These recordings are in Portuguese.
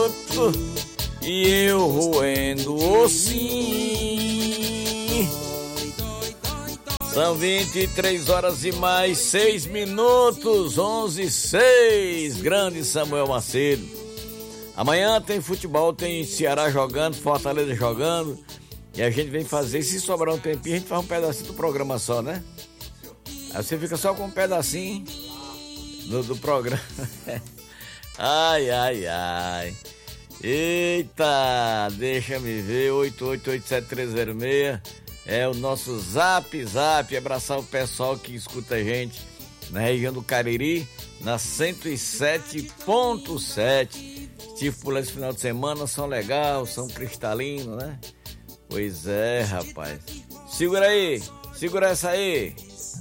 minuto e eu roendo o sim. São 23 horas e mais 6 minutos, 11:06. Grande Samuel Macedo. Amanhã tem futebol, tem Ceará jogando, Fortaleza jogando. E a gente vem fazer, se sobrar um tempinho, a gente faz um pedacinho do programa só, né? Aí você fica só com um pedacinho do programa. Ai, ai, ai. Eita, deixa-me ver, 8887-306 é o nosso zap, abraçar o pessoal que escuta a gente na região do Cariri, na 107.7. Estive por lá esse final de semana, São Legal, São Cristalino, né? Pois é, rapaz. Segura aí, segura essa aí.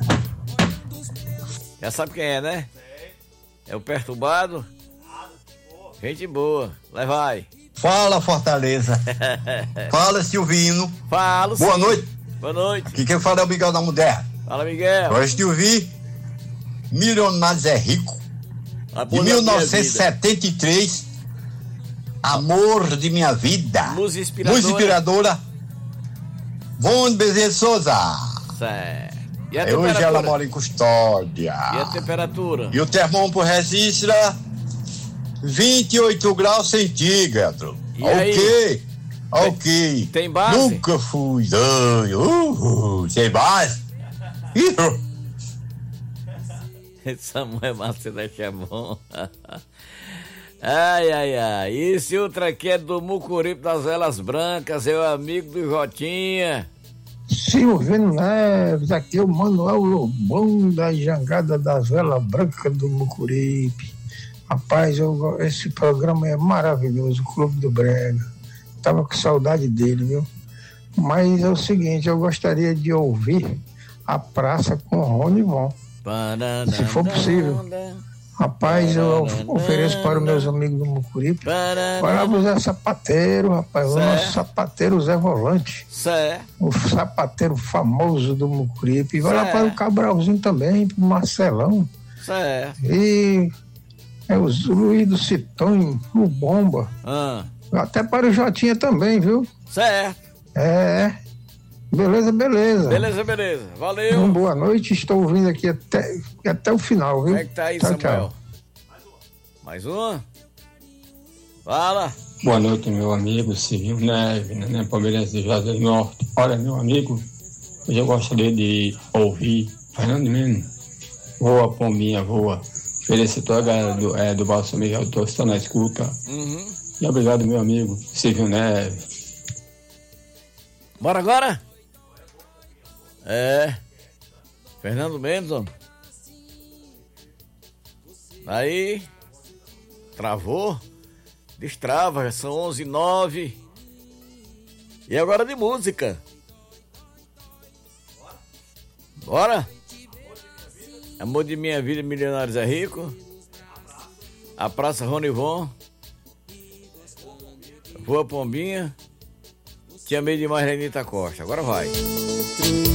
Já sabe quem é, né? É o Perturbado. Gente boa, lá vai. Fala, Fortaleza. Fala, Silvino. Fala, boa noite. Boa noite. Aqui quem fala é o Miguel da Moderna. Fala, Miguel. Gosto de ouvir Milionários é Rico, de 1973. Amor de minha vida. Música inspiradora. Música inspiradora. Von Bezerra Souza. Certo. Hoje ela mora em Custódia. E a temperatura? E o termômetro registra 28 graus centígrados. E ok. Ok. Tem base? Nunca fui. Tem base? Samuel Macedo é bom. Ai, ai, ai. Esse outro aqui é do Mucuripe das Velas Brancas, é o amigo do Jotinha. Silvino Neves, aqui é o Manuel Lobão da Jangada das Velas Brancas do Mucuripe. Rapaz, esse programa é maravilhoso, o Clube do Brega. Tava com saudade dele, viu? Mas é o seguinte, eu gostaria de ouvir A Praça com Rony Von, se for possível. Rapaz, eu ofereço para os meus amigos do Mucuripe. Vai lá pro Zé Sapateiro, rapaz. O nosso sapateiro Zé Volante. Certo. O sapateiro famoso do Mucuripe. Vai lá para o Cabralzinho também, pro Marcelão. Certo. E é o Luiz do Citonho, o Bomba. Até para o Jotinha também, viu? Certo. É. Beleza. Beleza. Valeu. Uma boa noite, estou ouvindo aqui até o final, viu? Como é que tá aí, tchau, Samuel? Tchau. Mais uma? Fala. Boa noite, meu amigo Silvio Neves, né? Palmeirense de Juazeiro do Norte. Olha, meu amigo, hoje eu gostaria de ouvir Fernando Mendes. Voa, pombinha, voa. Felicito do Balso Miguel, estou na escuta. E obrigado, meu amigo Silvio Neves. Bora agora? Fernando Mendes, ó. Aí, travou, destrava, são 11:09. E agora de música. Bora? Amor de minha vida, Milionários é Rico. A Praça Rony Von. Voa Pombinha. Te amei demais, Renita Costa. Agora vai.